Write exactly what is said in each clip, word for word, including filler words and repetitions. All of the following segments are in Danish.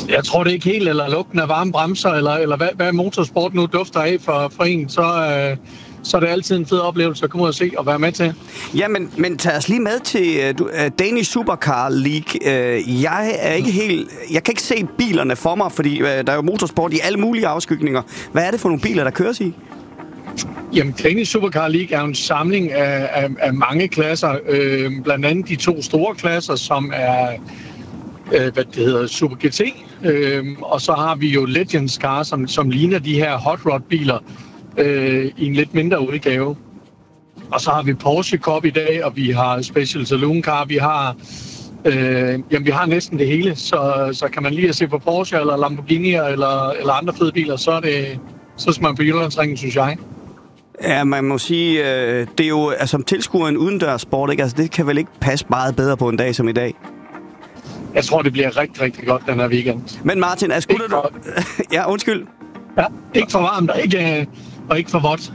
Jeg tror det ikke helt, eller lugten af varme bremser, eller, eller hvad, hvad motorsport nu dufter af for, for en, så, øh, så er det altid en fed oplevelse at komme ud og se og være med til. Ja, men, men tag os lige med til uh, Danish Supercar League. Uh, jeg er ikke helt... Jeg kan ikke se bilerne for mig, fordi uh, der er jo motorsport i alle mulige afskygninger. Hvad er det for nogle biler, der køres i? Jamen, Danish Supercar League er jo en samling af, af, af mange klasser. Øh, blandt andet de to store klasser, som er... Øh, hvad det hedder, Super G T, øh, og så har vi jo Legends Car, som, som ligner de her hot rod biler øh, i en lidt mindre udgave. Og så har vi Porsche Cup i dag, og vi har Special Saloon Car, vi har øh, jamen vi har næsten det hele, så, så kan man lige at se på Porsche eller Lamborghini eller, eller andre fede biler, så er det så skal man på Jyllandsringen, synes jeg. Ja, man må sige, øh, det er jo altså, som tilskuer en udendørs sport, ikke? Altså, det kan vel ikke passe meget bedre på en dag som i dag? Jeg tror, det bliver rigtig, rigtig godt den her weekend. Men Martin, er skulle du... Ja, undskyld. Ja, ikke for varmt og ikke, og ikke for vådt.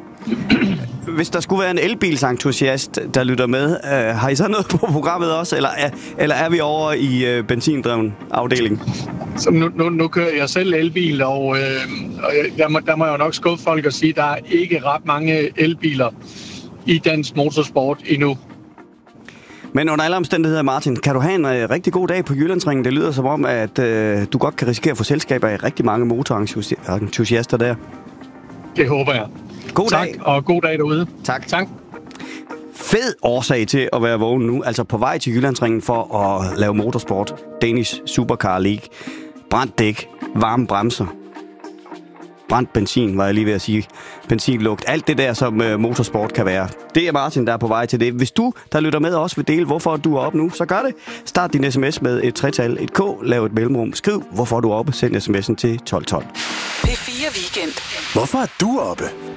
Hvis der skulle være en elbilsentusiast, der lytter med, øh, har I så noget på programmet også, eller er, eller er vi over i øh, benzindreven afdeling? Så nu, nu, nu kører jeg selv elbil, og, øh, og der, må, der må jeg jo nok skuffe folk og sige, at der er ikke ret mange elbiler i dansk motorsport endnu. Men under alle omstændigheder, Martin, kan du have en øh, rigtig god dag på Jyllandsringen? Det lyder som om, at øh, du godt kan risikere at få selskaber af rigtig mange motorentusiaster der. Det håber jeg. God tak, dag. Og god dag derude. Tak. Tak. Fed årsag til at være vågen nu, altså på vej til Jyllandsringen for at lave motorsport. Danish Supercar League. Brændt dæk, varme bremser. Brændt benzin, var jeg lige ved at sige. Benzinlugt. Alt det der, som uh, motorsport kan være. Det er Martin, der er på vej til det. Hvis du, der lytter med, også vil dele, hvorfor du er oppe nu, så gør det. Start din sms med et tretal, et K, lav et mellemrum. Skriv, hvorfor du er oppe. Send sms'en til tolv tolv. P fire Weekend. Hvorfor er du oppe?